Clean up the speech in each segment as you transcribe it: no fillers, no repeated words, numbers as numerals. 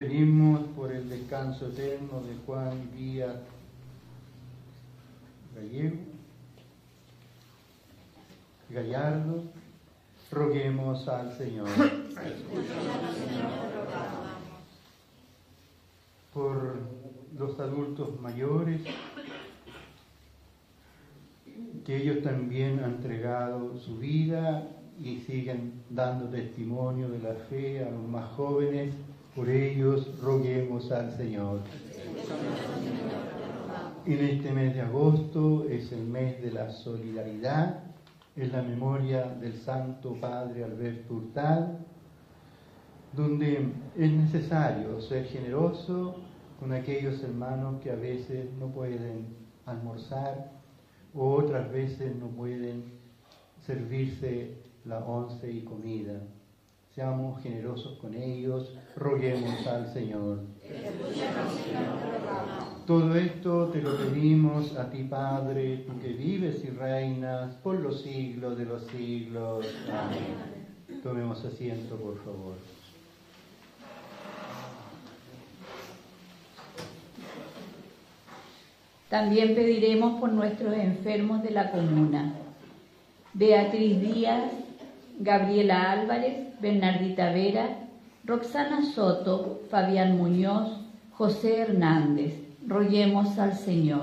pedimos por el descanso eterno de Juan Díaz Gallardo, roguemos al Señor. Por los adultos mayores, que ellos también han entregado su vida y siguen dando testimonio de la fe a los más jóvenes, por ellos roguemos al Señor. En este mes de agosto es el mes de la solidaridad, es la memoria del Santo Padre Alberto Hurtado, donde es necesario ser generoso con aquellos hermanos que a veces no pueden almorzar o otras veces no pueden servirse la once y comida. Seamos generosos con ellos, roguemos al Señor. Todo esto te lo pedimos a ti, Padre, tú que vives y reinas por los siglos de los siglos. Amén. Tomemos asiento, por favor. También pediremos por nuestros enfermos de la comuna: Beatriz Díaz, Gabriela Álvarez, Bernardita Vera, Roxana Soto, Fabián Muñoz, José Hernández. Roguemos al Señor.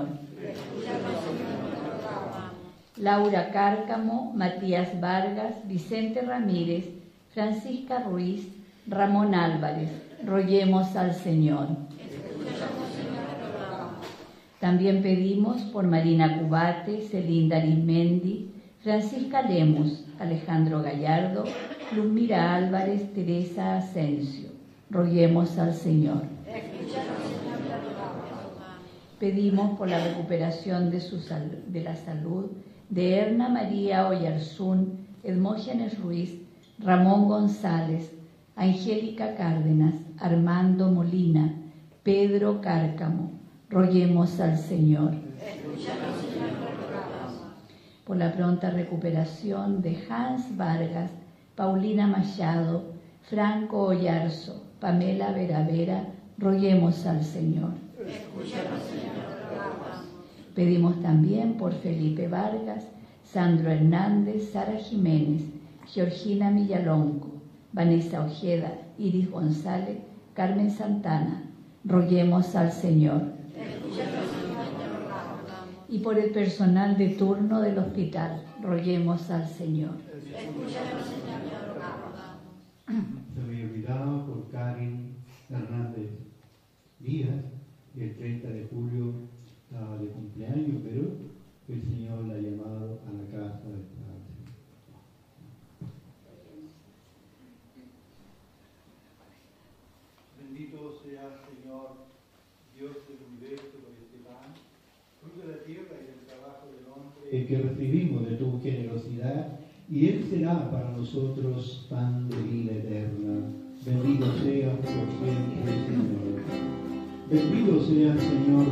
Laura Cárcamo, Matías Vargas, Vicente Ramírez, Francisca Ruiz, Ramón Álvarez. Roguemos al Señor. También pedimos por Marina Cubate, Celinda Arismendi, Francisca Lemus, Alejandro Gallardo, Luzmira Álvarez, Teresa Asensio. Roguemos al Señor. Pedimos por la recuperación de la salud de Erna María Oyarzún, Hermógenes Ruiz, Ramón González, Angélica Cárdenas, Armando Molina, Pedro Cárcamo. Roguemos al Señor. Por la pronta recuperación de Hans Vargas, Paulina Machado, Franco Oyarzo, Pamela Veravera, roguemos al Señor. Pedimos también por Felipe Vargas, Sandro Hernández, Sara Jiménez, Georgina Millalonco, Vanessa Ojeda, Iris González, Carmen Santana. Roguemos al Señor. Y por el personal de turno del hospital, roguemos al Señor. Se me olvidaba por Karen Hernández Díaz, el 30 de julio estaba de cumpleaños, pero el Señor la ha llamado a la casa del Padre. Bendito sea el Señor, Dios del universo, por este pan, fruto de la tierra y del trabajo del hombre, que recibimos de tu generosidad, y Él será para nosotros pan de vida eterna. Bendito sea por siempre, Señor. Bendito sea el Señor.